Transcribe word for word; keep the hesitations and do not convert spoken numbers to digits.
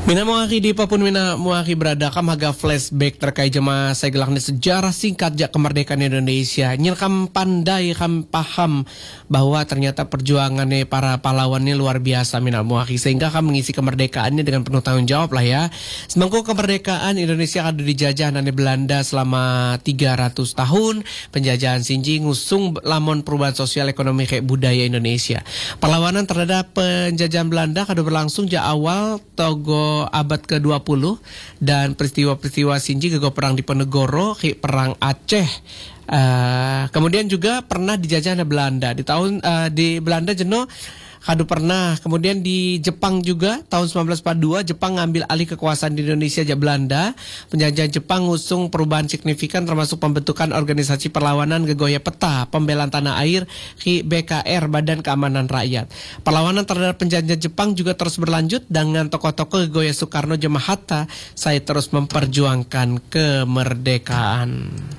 Mina muaki di papun mina muaki berada kam haga flashback terkait jema segelaknya sejarah singkat jak kemerdekaan Indonesia. Nyer kam pandai kam paham bahwa ternyata perjuangannya para pahlawannya luar biasa mina muaki sehingga kam mengisi kemerdekaannya dengan penuh tanggung jawab lah ya. Semangko kemerdekaan Indonesia ada dijajah nane Belanda selama tiga ratus tahun. Penjajahan Sinji ngusung lamun perubahan sosial ekonomi kayak budaya Indonesia. Perlawanan terhadap penjajahan Belanda kado berlangsung sejak awal Togo abad ke dua puluh dan peristiwa-peristiwa Sinji gagal perang di Ponegoro, perang Aceh. Uh, kemudian juga pernah dijajah oleh Belanda di tahun uh, di Belanda jeno kado pernah. Kemudian di Jepang juga tahun sembilan belas empat puluh dua Jepang ngambil alih kekuasaan di IndonesiaจากBelanda. Penjajahan Jepang ngusung perubahan signifikan termasuk pembentukan organisasi perlawanan Gegoya Peta Pembelaan Tanah Air B K R Badan Keamanan Rakyat. Perlawanan terhadap penjajah Jepang juga terus berlanjut dengan tokoh-tokoh Gegoya Soekarno Jema Hatta saya terus memperjuangkan kemerdekaan.